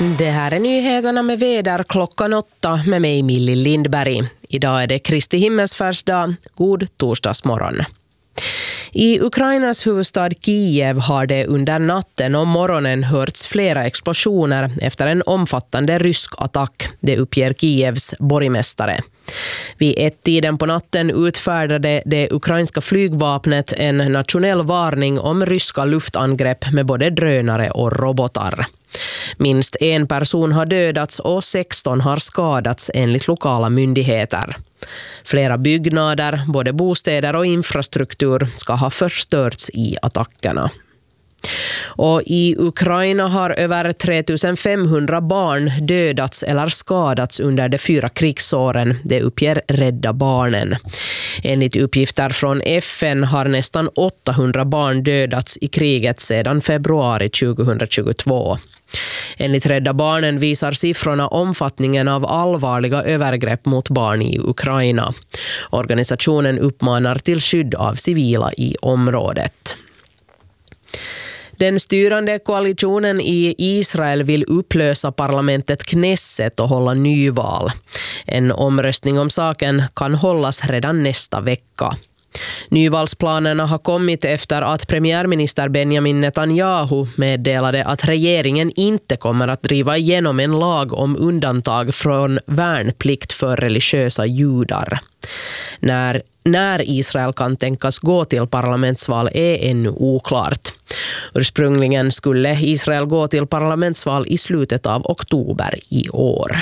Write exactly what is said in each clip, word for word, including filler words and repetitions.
Det här är nyheterna med väder klockan åtta med mig Millie Lindberg. Idag är det Kristi himmelsfärdsdag. God torsdagsmorgon. I Ukrainas huvudstad Kiev har det under natten och morgonen hörts flera explosioner efter en omfattande rysk attack, det uppger Kievs borgmästare. Vid ett tiden på natten utfärdade det ukrainska flygvapnet en nationell varning om ryska luftangrepp med både drönare och robotar. Minst en person har dödats och sexton har skadats enligt lokala myndigheter. Flera byggnader, både bostäder och infrastruktur, ska ha förstörts i attackerna. Och i Ukraina har över tre tusen femhundra barn dödats eller skadats under de fyra krigsåren, det uppger Rädda Barnen. Enligt uppgifter från F N har nästan åttahundra barn dödats i kriget sedan februari tjugohundratjugotvå. Enligt Rädda Barnen visar siffrorna omfattningen av allvarliga övergrepp mot barn i Ukraina. Organisationen uppmanar till skydd av civila i området. Den styrande koalitionen i Israel vill upplösa parlamentet Knesset och hålla nyval. En omröstning om saken kan hållas redan nästa vecka. Nyvalsplanerna har kommit efter att premiärminister Benjamin Netanyahu meddelade att regeringen inte kommer att driva igenom en lag om undantag från värnplikt för religiösa judar. När, när Israel kan tänkas gå till parlamentsval är ännu oklart. Ursprungligen skulle Israel gå till parlamentsval i slutet av oktober i år.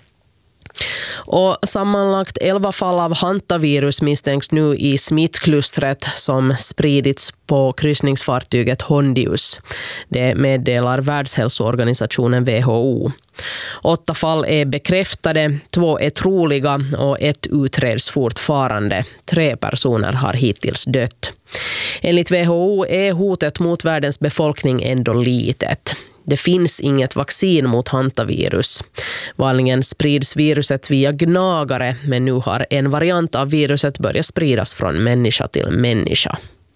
Och sammanlagt elva fall av hantavirus misstänks nu i smittklustret som spridits på kryssningsfartyget Hondius. Det meddelar Världshälsoorganisationen W H O. Åtta fall är bekräftade, två är troliga och ett utreds fortfarande. Tre personer har hittills dött. Enligt W H O är hotet mot världens befolkning ändå litet. Det finns inget vaccin mot hantavirus. Vanligen sprids viruset via gnagare, men nu har en variant av viruset börjat spridas från människa till människa.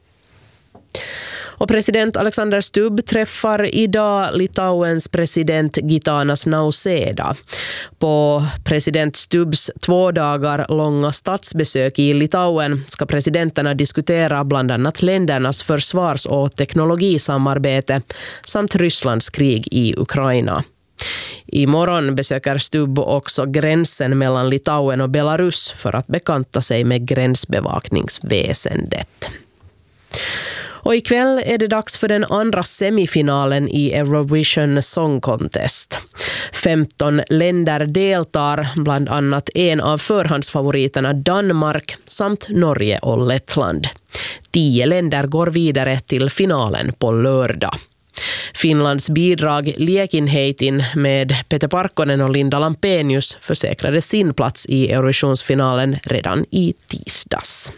Och president Alexander Stubb träffar idag Litauens president Gitanas Nausėda. På president Stubbs två dagar långa statsbesök i Litauen ska presidenterna diskutera bland annat ländernas försvars- och teknologisamarbete samt Rysslands krig i Ukraina. Imorgon besöker Stubb också gränsen mellan Litauen och Belarus för att bekanta sig med gränsbevakningsväsendet. Och ikväll är det dags för den andra semifinalen i Eurovision Song Contest. femton länder deltar, bland annat en av förhandsfavoriterna Danmark samt Norge och Lettland. Tio länder går vidare till finalen på lördag. Finlands bidrag Liekinheitin med Peter Parkkonen och Linda Lampenius försäkrade sin plats i Eurovisionsfinalen redan i tisdags.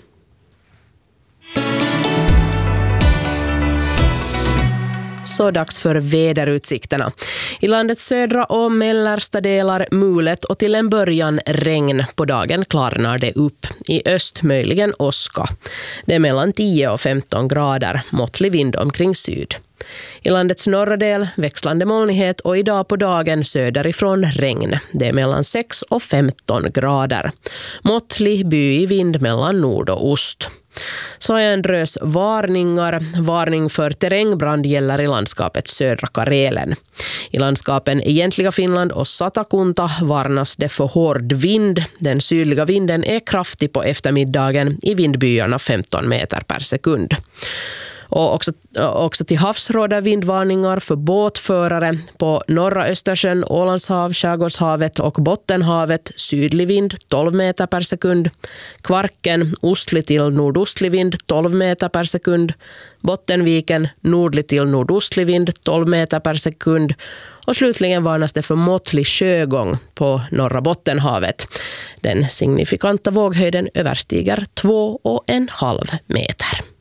Så dags för väderutsikterna. I landets södra och mellersta delar mulet och till en början regn. På dagen klarnar det upp. I öst möjligen åska. Det är mellan tio och femton grader. Måttlig vind omkring syd. I landets norra del växlande molnighet och idag på dagen söderifrån regn. Det är mellan sex och femton grader. Måttlig byig vind mellan nord och ost. Så är en drös varningar. Varning för terrängbrand gäller i landskapet södra Karelen. I landskapen egentliga Finland och Satakunta varnas det för hård vind. Den sydliga vinden är kraftig på eftermiddagen i vindbyarna femton meter per sekund. Och också, också till havs råder vindvarningar för båtförare på norra Östersjön, Ålandshav, Skärgårdshavet och Bottenhavet. Sydlig vind tolv meter per sekund. Kvarken ostlig till nordostlig vind tolv meter per sekund. Bottenviken nordlig till nordostlig vind tolv meter per sekund. Och slutligen varnas det för måttlig sjögång på norra Bottenhavet. Den signifikanta våghöjden överstiger två och en halv meter.